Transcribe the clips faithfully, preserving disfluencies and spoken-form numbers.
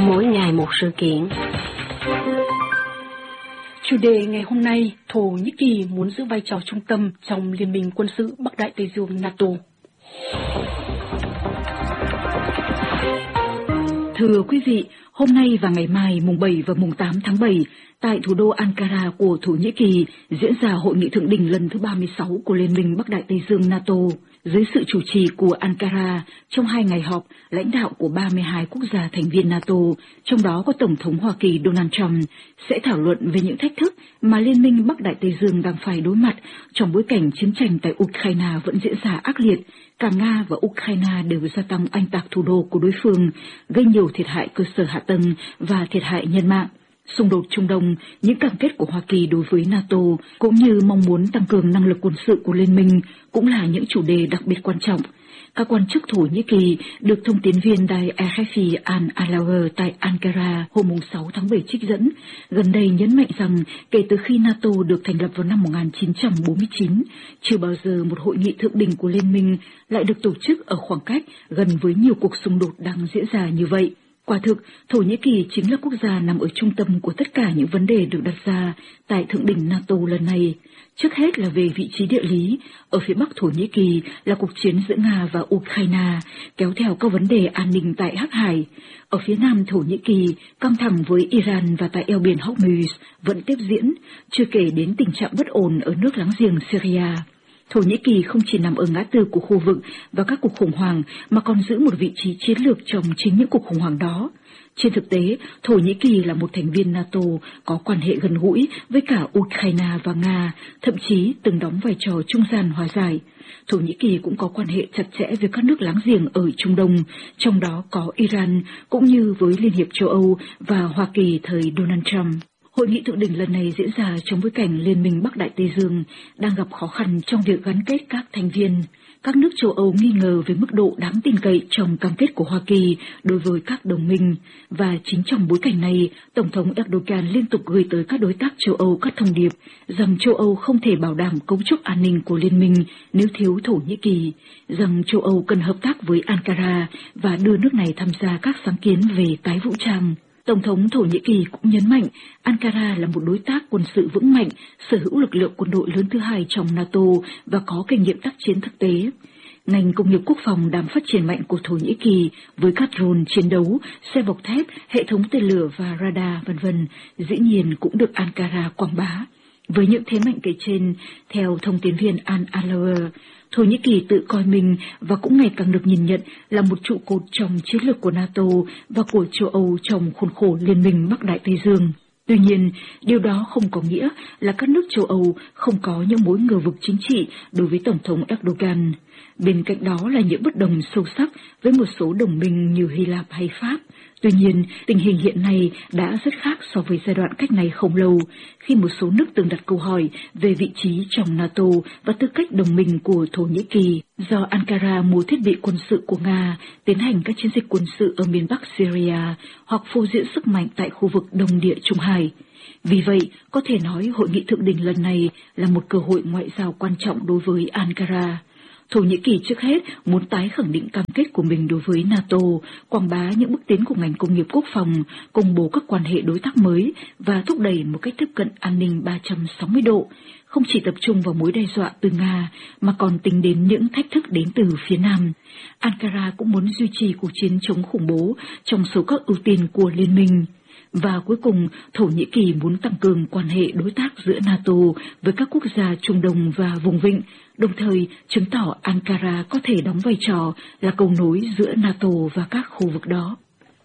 Mỗi ngày một sự kiện. Chủ đề ngày hôm nay, Thổ Nhĩ Kỳ muốn giữ vai trò trung tâm trong Liên minh quân sự Bắc Đại Tây Dương NATO. Thưa quý vị, hôm nay và ngày mai mùng bảy và mùng tám tháng bảy, tại thủ đô Ankara của Thổ Nhĩ Kỳ diễn ra hội nghị thượng đỉnh lần thứ ba mươi sáu của Liên minh Bắc Đại Tây Dương NATO. Dưới sự chủ trì của Ankara, trong hai ngày họp, lãnh đạo của ba mươi hai quốc gia thành viên NATO, trong đó có Tổng thống Hoa Kỳ Donald Trump, sẽ thảo luận về những thách thức mà Liên minh Bắc Đại Tây Dương đang phải đối mặt trong bối cảnh chiến tranh tại Ukraine vẫn diễn ra ác liệt. Cả Nga và Ukraine đều gia tăng oanh tạc thủ đô của đối phương, gây nhiều thiệt hại cơ sở hạ tầng và thiệt hại nhân mạng. Xung đột Trung Đông, những cam kết của Hoa Kỳ đối với NATO cũng như mong muốn tăng cường năng lực quân sự của Liên minh cũng là những chủ đề đặc biệt quan trọng. Các quan chức Thổ Nhĩ Kỳ được thông tín viên đài a ép pê Al Alawer tại Ankara hôm sáu tháng bảy trích dẫn, gần đây nhấn mạnh rằng kể từ khi NATO được thành lập vào năm một nghìn chín trăm bốn mươi chín, chưa bao giờ một hội nghị thượng đỉnh của Liên minh lại được tổ chức ở khoảng cách gần với nhiều cuộc xung đột đang diễn ra như vậy. Quả thực, Thổ Nhĩ Kỳ chính là quốc gia nằm ở trung tâm của tất cả những vấn đề được đặt ra tại thượng đỉnh NATO lần này. Trước hết là về vị trí địa lý, ở phía bắc Thổ Nhĩ Kỳ là cuộc chiến giữa Nga và Ukraine, kéo theo các vấn đề an ninh tại Hắc Hải. Ở phía nam Thổ Nhĩ Kỳ, căng thẳng với Iran và tại eo biển Hormuz vẫn tiếp diễn, chưa kể đến tình trạng bất ổn ở nước láng giềng Syria. Thổ Nhĩ Kỳ không chỉ nằm ở ngã tư của khu vực và các cuộc khủng hoảng mà còn giữ một vị trí chiến lược trong chính những cuộc khủng hoảng đó. Trên thực tế, Thổ Nhĩ Kỳ là một thành viên NATO có quan hệ gần gũi với cả Ukraine và Nga, thậm chí từng đóng vai trò trung gian hòa giải. Thổ Nhĩ Kỳ cũng có quan hệ chặt chẽ với các nước láng giềng ở Trung Đông, trong đó có Iran, cũng như với Liên hiệp châu Âu và Hoa Kỳ thời Donald Trump. Hội nghị thượng đỉnh lần này diễn ra trong bối cảnh Liên minh Bắc Đại Tây Dương đang gặp khó khăn trong việc gắn kết các thành viên. Các nước châu Âu nghi ngờ về mức độ đáng tin cậy trong cam kết của Hoa Kỳ đối với các đồng minh. Và chính trong bối cảnh này, Tổng thống Erdogan liên tục gửi tới các đối tác châu Âu các thông điệp rằng châu Âu không thể bảo đảm cấu trúc an ninh của Liên minh nếu thiếu Thổ Nhĩ Kỳ, rằng châu Âu cần hợp tác với Ankara và đưa nước này tham gia các sáng kiến về tái vũ trang. Tổng thống Thổ Nhĩ Kỳ cũng nhấn mạnh Ankara là một đối tác quân sự vững mạnh, sở hữu lực lượng quân đội lớn thứ hai trong NATO và có kinh nghiệm tác chiến thực tế. Ngành công nghiệp quốc phòng đang phát triển mạnh của Thổ Nhĩ Kỳ với các drone chiến đấu, xe bọc thép, hệ thống tên lửa và radar vân vân dĩ nhiên cũng được Ankara quảng bá. Với những thế mạnh kể trên, theo thông tín viên Al Alawer, Thổ Nhĩ Kỳ tự coi mình và cũng ngày càng được nhìn nhận là một trụ cột trong chiến lược của NATO và của châu Âu trong khuôn khổ Liên minh Bắc Đại Tây Dương. Tuy nhiên, điều đó không có nghĩa là các nước châu Âu không có những mối ngờ vực chính trị đối với Tổng thống Erdogan. Bên cạnh đó là những bất đồng sâu sắc với một số đồng minh như Hy Lạp hay Pháp. Tuy nhiên, tình hình hiện nay đã rất khác so với giai đoạn cách này không lâu, khi một số nước từng đặt câu hỏi về vị trí trong NATO và tư cách đồng minh của Thổ Nhĩ Kỳ, do Ankara mua thiết bị quân sự của Nga, tiến hành các chiến dịch quân sự ở miền Bắc Syria hoặc phô diễn sức mạnh tại khu vực Đông Địa Trung Hải. Vì vậy, có thể nói hội nghị thượng đỉnh lần này là một cơ hội ngoại giao quan trọng đối với Ankara. Thổ Nhĩ Kỳ trước hết muốn tái khẳng định cam kết của mình đối với NATO, quảng bá những bước tiến của ngành công nghiệp quốc phòng, công bố các quan hệ đối tác mới và thúc đẩy một cách tiếp cận an ninh ba trăm sáu mươi độ, không chỉ tập trung vào mối đe dọa từ Nga mà còn tính đến những thách thức đến từ phía Nam. Ankara cũng muốn duy trì cuộc chiến chống khủng bố trong số các ưu tiên của Liên minh. Và cuối cùng, Thổ Nhĩ Kỳ muốn tăng cường quan hệ đối tác giữa NATO với các quốc gia Trung Đông và vùng vịnh, đồng thời chứng tỏ Ankara có thể đóng vai trò là cầu nối giữa NATO và các khu vực đó.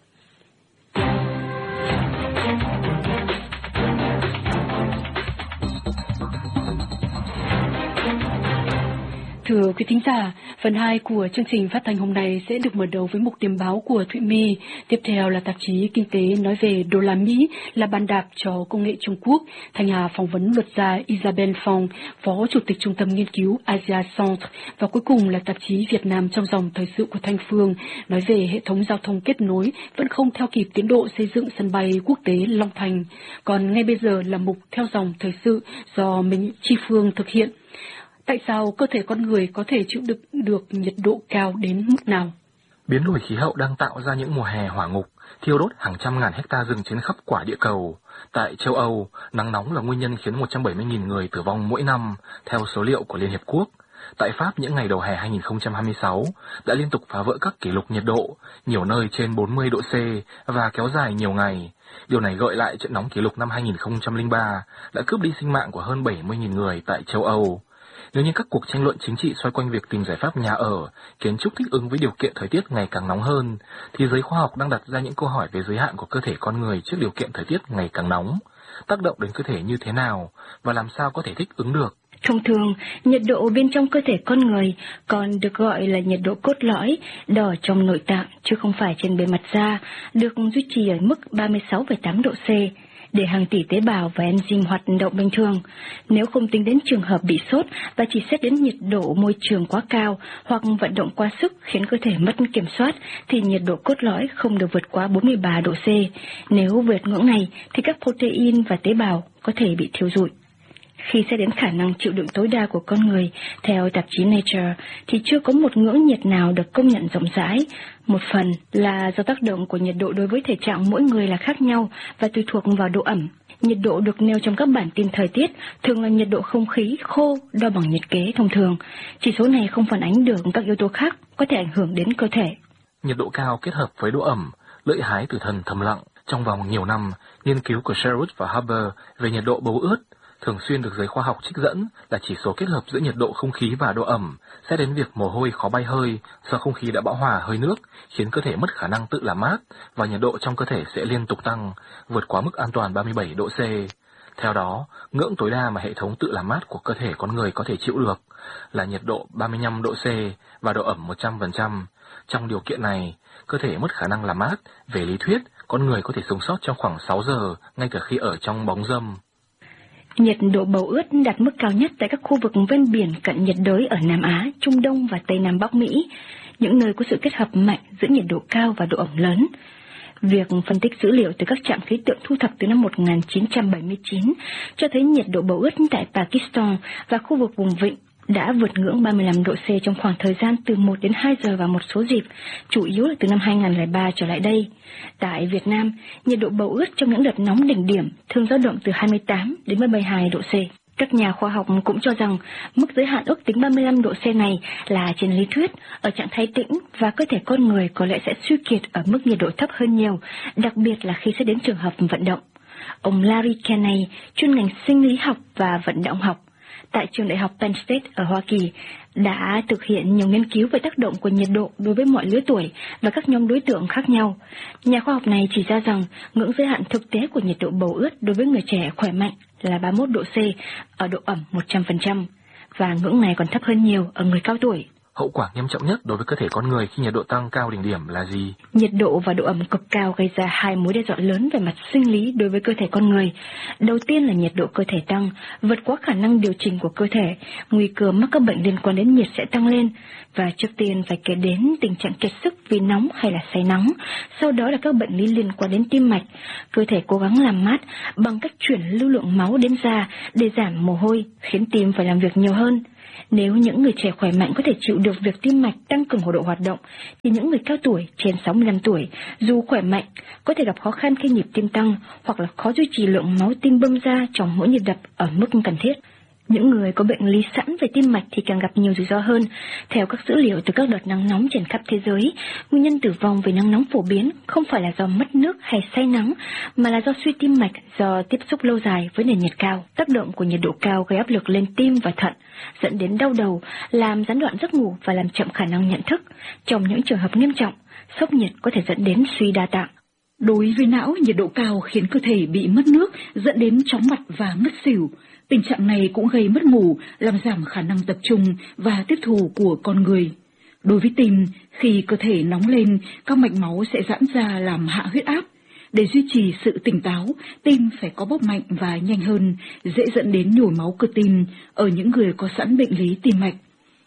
Thưa quý thính giả, phần hai của chương trình phát thanh hôm nay sẽ được mở đầu với mục điểm báo của Thụy My. Tiếp theo là tạp chí Kinh tế nói về đô la Mỹ là bàn đạp cho công nghệ Trung Quốc. Thanh Hà phỏng vấn luật gia Isabelle Phong, Phó Chủ tịch Trung tâm Nghiên cứu Asia Centre. Và cuối cùng là tạp chí Việt Nam trong dòng thời sự của Thanh Phương nói về hệ thống giao thông kết nối vẫn không theo kịp tiến độ xây dựng sân bay quốc tế Long Thành. Còn ngay bây giờ là mục theo dòng thời sự do mình Chi Phương thực hiện. Tại sao cơ thể con người có thể chịu đựng được nhiệt độ cao đến mức nào? Biến đổi khí hậu đang tạo ra những mùa hè hỏa ngục, thiêu đốt hàng trăm ngàn hecta rừng trên khắp quả địa cầu. Tại châu Âu, nắng nóng là nguyên nhân khiến một trăm bảy mươi nghìn người tử vong mỗi năm, theo số liệu của Liên Hiệp Quốc. Tại Pháp, những ngày đầu hè hai không hai sáu đã liên tục phá vỡ các kỷ lục nhiệt độ, nhiều nơi trên bốn mươi độ C và kéo dài nhiều ngày. Điều này gợi lại trận nóng kỷ lục năm hai không không ba đã cướp đi sinh mạng của hơn bảy mươi nghìn người tại châu Âu. Nếu như các cuộc tranh luận chính trị xoay quanh việc tìm giải pháp nhà ở, kiến trúc thích ứng với điều kiện thời tiết ngày càng nóng hơn, thì giới khoa học đang đặt ra những câu hỏi về giới hạn của cơ thể con người trước điều kiện thời tiết ngày càng nóng, tác động đến cơ thể như thế nào và làm sao có thể thích ứng được. Thông thường, nhiệt độ bên trong cơ thể con người còn được gọi là nhiệt độ cốt lõi, đo trong nội tạng chứ không phải trên bề mặt da, được duy trì ở mức ba mươi sáu phẩy tám độ C. Để hàng tỷ tế bào và enzyme hoạt động bình thường. Nếu không tính đến trường hợp bị sốt và chỉ xét đến nhiệt độ môi trường quá cao hoặc vận động quá sức khiến cơ thể mất kiểm soát, thì nhiệt độ cốt lõi không được vượt quá bốn mươi ba độ C. Nếu vượt ngưỡng này thì các protein và tế bào có thể bị thiêu rụi. Khi xét đến khả năng chịu đựng tối đa của con người, theo tạp chí Nature, thì chưa có một ngưỡng nhiệt nào được công nhận rộng rãi. Một phần là do tác động của nhiệt độ đối với thể trạng mỗi người là khác nhau và tùy thuộc vào độ ẩm. Nhiệt độ được nêu trong các bản tin thời tiết thường là nhiệt độ không khí khô đo bằng nhiệt kế thông thường. Chỉ số này không phản ánh được các yếu tố khác có thể ảnh hưởng đến cơ thể. Nhiệt độ cao kết hợp với độ ẩm, lợi hái từ thần thầm lặng. Trong vòng nhiều năm, nghiên cứu của Sherwood và Haber về nhiệt độ bầu ướt thường xuyên được giới khoa học trích dẫn là chỉ số kết hợp giữa nhiệt độ không khí và độ ẩm, xét đến việc mồ hôi khó bay hơi do không khí đã bão hòa hơi nước, khiến cơ thể mất khả năng tự làm mát và nhiệt độ trong cơ thể sẽ liên tục tăng, vượt quá mức an toàn ba mươi bảy độ C. Theo đó, ngưỡng tối đa mà hệ thống tự làm mát của cơ thể con người có thể chịu được là nhiệt độ ba mươi lăm độ C và độ ẩm một trăm phần trăm. Trong điều kiện này, cơ thể mất khả năng làm mát, về lý thuyết, con người có thể sống sót trong khoảng sáu giờ ngay cả khi ở trong bóng râm. Nhiệt độ bầu ướt đạt mức cao nhất tại các khu vực ven biển cận nhiệt đới ở Nam Á, Trung Đông và Tây Nam Bắc Mỹ, những nơi có sự kết hợp mạnh giữa nhiệt độ cao và độ ẩm lớn. Việc phân tích dữ liệu từ các trạm khí tượng thu thập từ năm một nghìn chín trăm bảy mươi chín cho thấy nhiệt độ bầu ướt tại Pakistan và khu vực vùng vịnh đã vượt ngưỡng ba mươi lăm độ C trong khoảng thời gian từ một đến hai giờ vào một số dịp, chủ yếu là từ năm hai không không ba trở lại đây. Tại Việt Nam, nhiệt độ bầu ướt trong những đợt nóng đỉnh điểm thường dao động từ hai mươi tám đến ba mươi hai độ C. Các nhà khoa học cũng cho rằng mức giới hạn ước tính ba mươi lăm độ C này là trên lý thuyết, ở trạng thái tĩnh và cơ thể con người có lẽ sẽ suy kiệt ở mức nhiệt độ thấp hơn nhiều, đặc biệt là khi xét đến trường hợp vận động. Ông Larry Kenney, chuyên ngành sinh lý học và vận động học tại trường đại học Penn State ở Hoa Kỳ, đã thực hiện nhiều nghiên cứu về tác động của nhiệt độ đối với mọi lứa tuổi và các nhóm đối tượng khác nhau. Nhà khoa học này chỉ ra rằng ngưỡng giới hạn thực tế của nhiệt độ bầu ướt đối với người trẻ khỏe mạnh là ba mươi mốt độ C ở độ ẩm một trăm phần trăm, và ngưỡng này còn thấp hơn nhiều ở người cao tuổi. Hậu quả nghiêm trọng nhất đối với cơ thể con người khi nhiệt độ tăng cao đỉnh điểm là gì? Nhiệt độ và độ ẩm cực cao gây ra hai mối đe dọa lớn về mặt sinh lý đối với cơ thể con người. Đầu tiên là nhiệt độ cơ thể tăng, vượt quá khả năng điều chỉnh của cơ thể, nguy cơ mắc các bệnh liên quan đến nhiệt sẽ tăng lên. Và trước tiên phải kể đến tình trạng kiệt sức vì nóng hay là say nắng. Sau đó là các bệnh lý liên quan đến tim mạch. Cơ thể cố gắng làm mát bằng cách chuyển lưu lượng máu đến da để giảm mồ hôi, khiến tim phải làm việc nhiều hơn. Nếu những người trẻ khỏe mạnh có thể chịu được việc tim mạch tăng cường hoạt động hoạt động, thì những người cao tuổi trên sáu mươi lăm tuổi, dù khỏe mạnh, có thể gặp khó khăn khi nhịp tim tăng hoặc là khó duy trì lượng máu tim bơm ra trong mỗi nhịp đập ở mức cần thiết. Những người có bệnh lý sẵn về tim mạch thì càng gặp nhiều rủi ro hơn. Theo các dữ liệu từ các đợt nắng nóng trên khắp thế giới, nguyên nhân tử vong vì nắng nóng phổ biến không phải là do mất nước hay say nắng, mà là do suy tim mạch do tiếp xúc lâu dài với nền nhiệt cao. Tác động của nhiệt độ cao gây áp lực lên tim và thận, dẫn đến đau đầu, làm gián đoạn giấc ngủ và làm chậm khả năng nhận thức. Trong những trường hợp nghiêm trọng, sốc nhiệt có thể dẫn đến suy đa tạng. Đối với não, nhiệt độ cao khiến cơ thể bị mất nước, dẫn đến chóng mặt và ngất xỉu. Tình trạng này cũng gây mất ngủ, làm giảm khả năng tập trung và tiếp thu của con người. Đối với tim, khi cơ thể nóng lên, các mạch máu sẽ giãn ra làm hạ huyết áp. Để duy trì sự tỉnh táo, tim phải có bóp mạnh và nhanh hơn, dễ dẫn đến nhồi máu cơ tim ở những người có sẵn bệnh lý tim mạch.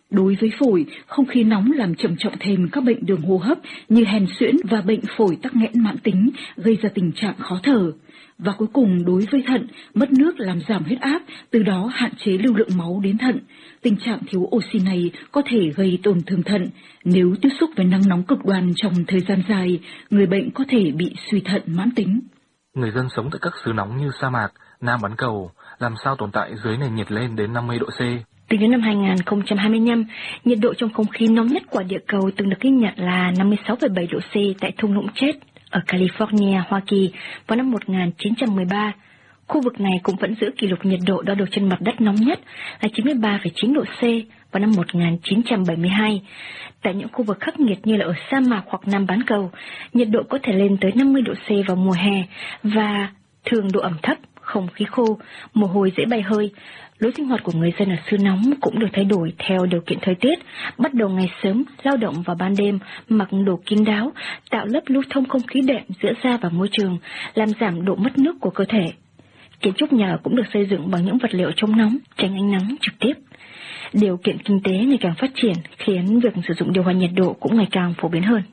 Đối với phổi, không khí nóng làm trầm trọng thêm các bệnh đường hô hấp như hen suyễn và bệnh phổi tắc nghẽn mãn tính, gây ra tình trạng khó thở. Và cuối cùng, đối với thận, mất nước làm giảm huyết áp, từ đó hạn chế lưu lượng máu đến thận. Tình trạng thiếu oxy này có thể gây tổn thương thận. Nếu tiếp xúc với nắng nóng cực đoan trong thời gian dài, người bệnh có thể bị suy thận mãn tính. Người dân sống tại các xứ nóng như sa mạc, Nam bán cầu, làm sao tồn tại dưới nền nhiệt lên đến năm mươi độ C? Tính đến năm hai nghìn không trăm hai mươi lăm, nhiệt độ trong không khí nóng nhất của địa cầu từng được ghi nhận là năm mươi sáu phẩy bảy độ C tại thung lũng chết ở California, Hoa Kỳ vào năm một nghìn chín trăm mười ba. Khu vực này cũng vẫn giữ kỷ lục nhiệt độ đo được trên mặt đất nóng nhất là chín mươi ba phẩy chín độ C vào năm một nghìn chín trăm bảy mươi hai. Tại những khu vực khắc nghiệt như là ở sa mạc hoặc Nam bán cầu, nhiệt độ có thể lên tới năm mươi độ C vào mùa hè và thường độ ẩm thấp, không khí khô, mồ hôi dễ bay hơi. Lối sinh hoạt của người dân ở xứ nóng cũng được thay đổi theo điều kiện thời tiết, bắt đầu ngày sớm, lao động vào ban đêm, mặc đồ kín đáo, tạo lớp lưu thông không khí đệm giữa da và môi trường, làm giảm độ mất nước của cơ thể. Kiến trúc nhà cũng được xây dựng bằng những vật liệu chống nóng, tránh ánh nắng trực tiếp. Điều kiện kinh tế ngày càng phát triển khiến việc sử dụng điều hòa nhiệt độ cũng ngày càng phổ biến hơn.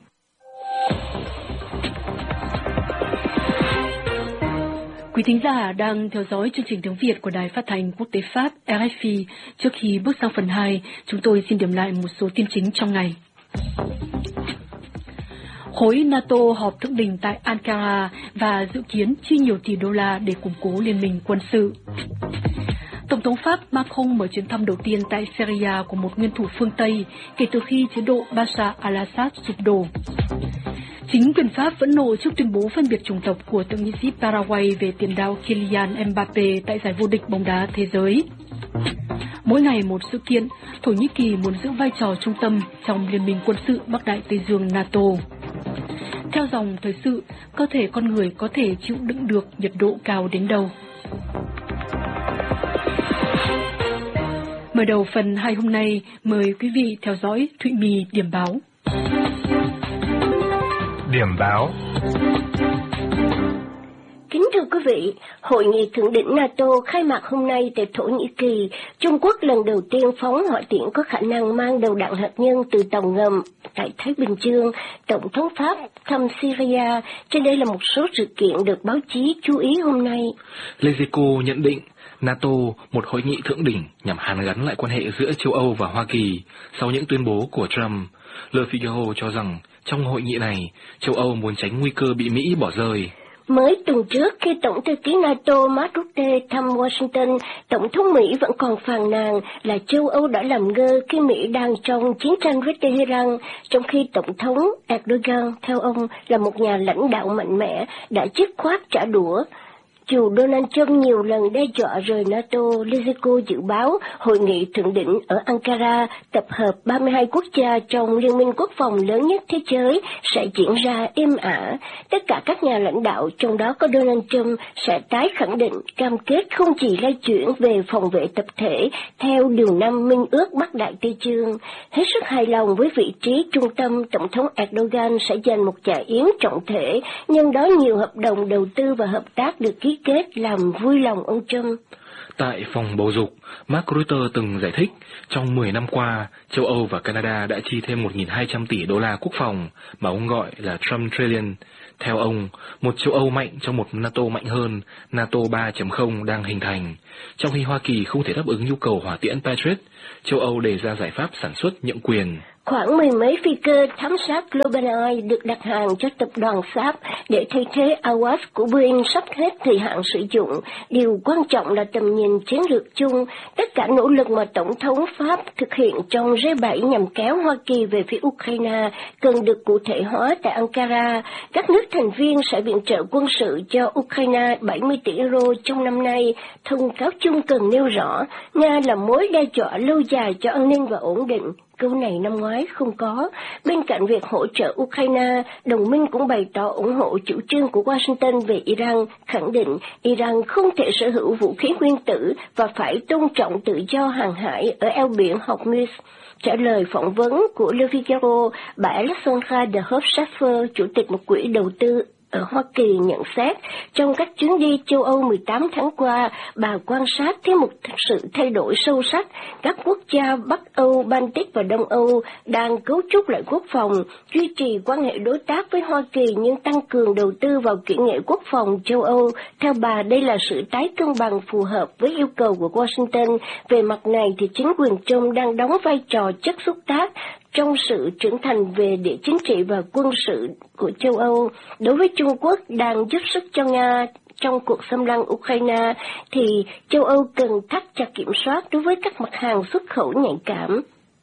Quý thính giả đang theo dõi chương trình tiếng Việt của Đài Phát thanh Quốc tế Pháp R F I. Trước khi bước sang phần hai, chúng tôi xin điểm lại một số tin chính trong ngày. Khối NATO họp thượng đỉnh tại Ankara và dự kiến chi nhiều tỷ đô la để củng cố liên minh quân sự. Tổng thống Pháp Macron mở chuyến thăm đầu tiên tại Syria của một nguyên thủ phương Tây kể từ khi chế độ Bashar al-Assad sụp đổ. Chính quyền Pháp vẫn nộ trước tuyên bố phân biệt chủng tộc của thượng nghị sĩ Paraguay về tiền đạo Kylian Mbappé tại giải vô địch bóng đá thế giới. Mỗi ngày một sự kiện, Thổ Nhĩ Kỳ muốn giữ vai trò trung tâm trong Liên minh quân sự Bắc Đại Tây Dương NATO. Theo dòng thời sự, cơ thể con người có thể chịu đựng được nhiệt độ cao đến đâu. Mở đầu phần hai hôm nay, mời quý vị theo dõi Thụy My điểm báo. Điểm báo. Kính thưa quý vị, hội nghị thượng đỉnh NATO khai mạc hôm nay tại Thổ Nhĩ Kỳ. Trung Quốc lần đầu tiên phóng hỏa tiễn có khả năng mang đầu đạn hạt nhân từ tàu ngầm tại Thái Bình Dương. Tổng thống Pháp thăm Syria. Trên đây là một số sự kiện được báo chí chú ý hôm nay. Lezico nhận định NATO, một hội nghị thượng đỉnh nhằm hàn gắn lại quan hệ giữa châu Âu và Hoa Kỳ sau những tuyên bố của Trump. Le Figaro cho rằng trong hội nghị này, châu Âu muốn tránh nguy cơ bị Mỹ bỏ rơi. Mới tuần trước, khi Tổng thư ký NATO Mark Rutte thăm Washington, Tổng thống Mỹ vẫn còn phàn nàn là châu Âu đã làm ngơ khi Mỹ đang trong chiến tranh với Tehran, trong khi Tổng thống Erdogan, theo ông, là một nhà lãnh đạo mạnh mẽ, đã dứt khoát trả đũa. Dù Donald Trump nhiều lần đe dọa rời NATO, Lezico dự báo hội nghị thượng đỉnh ở Ankara, tập hợp ba mươi hai quốc gia trong liên minh quốc phòng lớn nhất thế giới, sẽ diễn ra êm ả. Tất cả các nhà lãnh đạo, trong đó có Donald Trump, sẽ tái khẳng định cam kết không chỉ lay chuyển về phòng vệ tập thể theo điều năm Minh ước Bắc Đại Tây Dương. Hết sức hài lòng với vị trí trung tâm, Tổng thống Erdogan sẽ dành một trà yến trọng thể, nhân đó nhiều hợp đồng đầu tư và hợp tác được ký kết làm vui lòng ông Trump. Tại phòng bầu dục, Mark Rutte từng giải thích, trong mười năm qua, châu Âu và Canada đã chi thêm một nghìn hai trăm tỷ đô la quốc phòng, mà ông gọi là Trump Trillion. Theo ông, một châu Âu mạnh trong một NATO mạnh hơn, NATO ba chấm không đang hình thành. Trong khi Hoa Kỳ không thể đáp ứng nhu cầu hỏa tiễn Patriot, châu Âu đề ra giải pháp sản xuất nhượng quyền. Khoảng mười mấy phi cơ thám sát GlobalEye được đặt hàng cho tập đoàn Saab để thay thế Awaz của Boeing sắp hết thời hạn sử dụng. Điều quan trọng là tầm nhìn chiến lược chung. Tất cả nỗ lực mà Tổng thống Pháp thực hiện trong G bảy nhằm kéo Hoa Kỳ về phía Ukraine cần được cụ thể hóa tại Ankara. Các nước thành viên sẽ viện trợ quân sự cho Ukraine bảy mươi tỷ euro trong năm nay. Thông cáo chung cần nêu rõ, Nga là mối đe dọa lâu dài cho an ninh và ổn định. Câu này năm ngoái không có. Bên cạnh việc hỗ trợ Ukraine, đồng minh cũng bày tỏ ủng hộ chủ trương của Washington về Iran, khẳng định Iran không thể sở hữu vũ khí nguyên tử và phải tôn trọng tự do hàng hải ở eo biển Hormuz. Trả lời phỏng vấn của Le Figaro, bà Alexandra de Hofschaffer, chủ tịch một quỹ đầu tư ở Hoa Kỳ nhận xét, trong các chuyến đi châu Âu mười tám tháng qua, bà quan sát thấy một sự thay đổi sâu sắc. Các quốc gia Bắc Âu, Baltic và Đông Âu đang cấu trúc lại quốc phòng, duy trì quan hệ đối tác với Hoa Kỳ nhưng tăng cường đầu tư vào kỹ nghệ quốc phòng châu Âu. Theo bà, đây là sự tái cân bằng phù hợp với yêu cầu của Washington. Về mặt này thì chính quyền Trump đang đóng vai trò chất xúc tác trong sự trưởng thành về địa chính trị và quân sự của châu Âu. Đối với Trung Quốc đang giúp sức cho Nga trong cuộc xâm lăng Ukraine, thì châu Âu cần thắt chặt kiểm soát đối với các mặt hàng xuất khẩu nhạy cảm.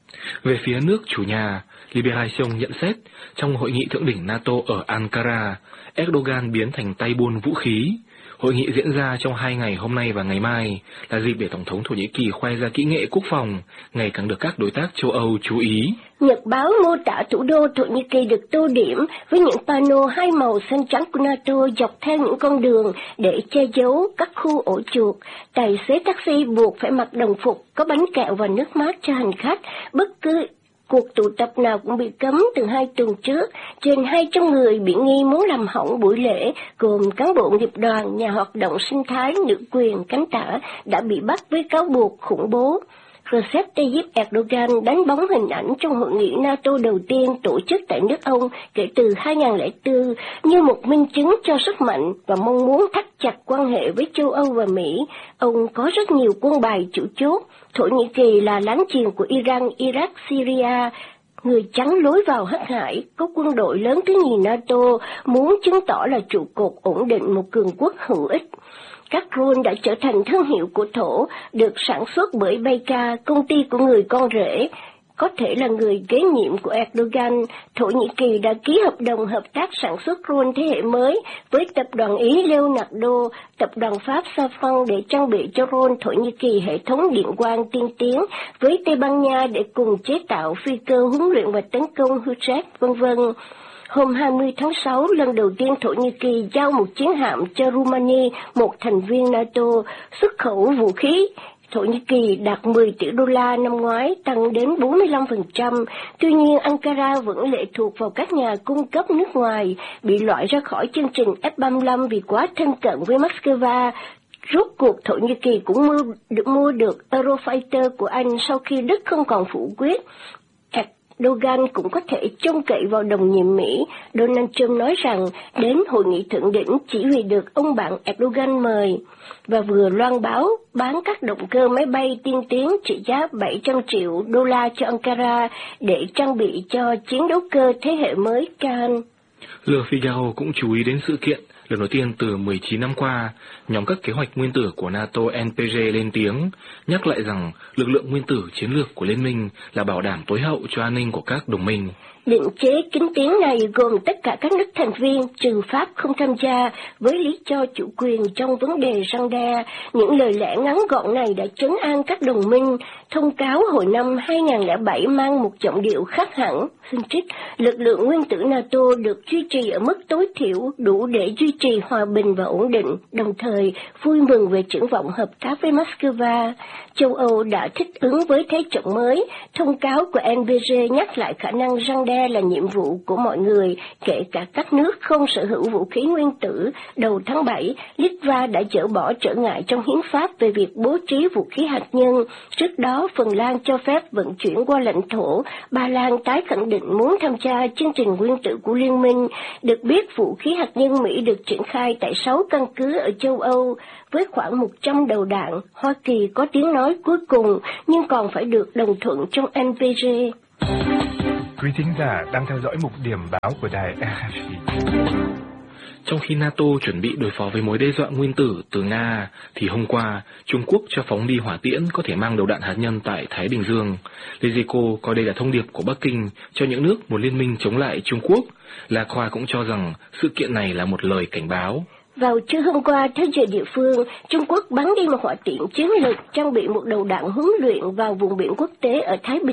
Về phía nước chủ nhà, Liberation nhận xét, trong hội nghị thượng đỉnh NATO ở Ankara, Erdogan biến thành tay buôn vũ khí. Hội nghị diễn ra trong hai ngày hôm nay và ngày mai là dịp để Tổng thống Thổ Nhĩ Kỳ khoe ra kỹ nghệ quốc phòng, ngày càng được các đối tác châu Âu chú ý. Nhật báo mô tả thủ đô Thổ Nhĩ Kỳ được tô điểm với những pano hai màu xanh trắng của NATO dọc theo những con đường để che giấu các khu ổ chuột. Tài xế taxi buộc phải mặc đồng phục có bánh kẹo và nước mát cho hành khách. Bất cứ cuộc tụ tập nào cũng bị cấm từ hai tuần trước. Trên hai trăm người bị nghi muốn làm hỏng buổi lễ, gồm cán bộ nghiệp đoàn, nhà hoạt động sinh thái, nữ quyền, cánh tả, đã bị bắt với cáo buộc khủng bố. Recep Tayyip Erdogan đánh bóng hình ảnh trong hội nghị NATO đầu tiên tổ chức tại nước ông kể từ hai nghìn không trăm lẻ bốn như một minh chứng cho sức mạnh và mong muốn thắt chặt quan hệ với châu Âu và Mỹ. Ông có rất nhiều quân bài chủ chốt. Thổ Nhĩ Kỳ là láng giềng của Iran, Iraq, Syria, người chắn lối vào Hắc Hải, có quân đội lớn thứ nhì NATO, muốn chứng tỏ là trụ cột ổn định một cường quốc hữu ích. Các drone đã trở thành thương hiệu của Thổ, được sản xuất bởi Baykar, công ty của người con rể, có thể là người kế nhiệm của Erdogan. Thổ Nhĩ Kỳ đã ký hợp đồng hợp tác sản xuất drone thế hệ mới với tập đoàn Ý Leonardo, tập đoàn Pháp Safran để trang bị cho drone Thổ Nhĩ Kỳ hệ thống điện quang tiên tiến, với Tây Ban Nha để cùng chế tạo phi cơ huấn luyện và tấn công Hujat, vân vân. Hôm hai mươi tháng sáu, lần đầu tiên Thổ Nhĩ Kỳ giao một chiến hạm cho Rumani, một thành viên NATO, xuất khẩu vũ khí. Thổ Nhĩ Kỳ đạt mười tỷ đô la năm ngoái, tăng đến bốn mươi lăm phần trăm. Tuy nhiên, Ankara vẫn lệ thuộc vào các nhà cung cấp nước ngoài, bị loại ra khỏi chương trình F ba mươi lăm vì quá thân cận với Moscow. Rốt cuộc Thổ Nhĩ Kỳ cũng mua được, mua được Eurofighter của Anh sau khi Đức không còn phủ quyết. Erdogan cũng có thể trông cậy vào đồng nhiệm Mỹ. Donald Trump nói rằng đến hội nghị thượng đỉnh chỉ vì được ông bạn Erdogan mời, và vừa loan báo bán các động cơ máy bay tiên tiến trị giá bảy trăm triệu đô la cho Ankara để trang bị cho chiến đấu cơ thế hệ mới Khan. Le Figaro cũng chú ý đến sự kiện. Lần đầu tiên từ mười chín năm qua, nhóm các kế hoạch nguyên tử của NATO N P G lên tiếng, nhắc lại rằng lực lượng nguyên tử chiến lược của Liên minh là bảo đảm tối hậu cho an ninh của các đồng minh. Định chế kính tiếng này gồm tất cả các nước thành viên trừ Pháp không tham gia, với lý do chủ quyền trong vấn đề răn đe. Những lời lẽ ngắn gọn này đã trấn an các đồng minh. Thông cáo hồi năm hai nghìn không trăm lẻ bảy mang một giọng điệu khác hẳn. Xin trích, lực lượng nguyên tử NATO được duy trì ở mức tối thiểu đủ để duy trì hòa bình và ổn định, đồng thời vui mừng về triển vọng hợp tác với Moscow. Châu Âu đã thích ứng với thế trận mới. Thông cáo của N P G nhắc lại khả năng răn đe là nhiệm vụ của mọi người, kể cả các nước không sở hữu vũ khí nguyên tử. Đầu tháng bảy, Litva đã dỡ bỏ trở ngại trong hiến pháp về việc bố trí vũ khí hạt nhân. Trước đó, Phần Lan cho phép vận chuyển qua lãnh thổ. Ba Lan tái khẳng định muốn tham gia chương trình nguyên tử của Liên minh. Được biết, vũ khí hạt nhân Mỹ được triển khai tại sáu căn cứ ở châu Âu. Với khoảng một trăm đầu đạn, Hoa Kỳ có tiếng nói cuối cùng, nhưng còn phải được đồng thuận trong N P G. Quý thính giả đang theo dõi mục điểm báo của đài R F I. Trong khi NATO chuẩn bị đối phó với mối đe dọa nguyên tử từ Nga, thì hôm qua, Trung Quốc cho phóng đi hỏa tiễn có thể mang đầu đạn hạt nhân tại Thái Bình Dương. Lezico coi đây là thông điệp của Bắc Kinh cho những nước một liên minh chống lại Trung Quốc. La Croix cũng cho rằng sự kiện này là một lời cảnh báo. Vào trưa hôm qua, theo giờ địa phương, Trung Quốc bắn đi một hỏa tiễn chiến lược trang bị một đầu đạn huấn luyện vào vùng biển quốc tế ở Thái Bình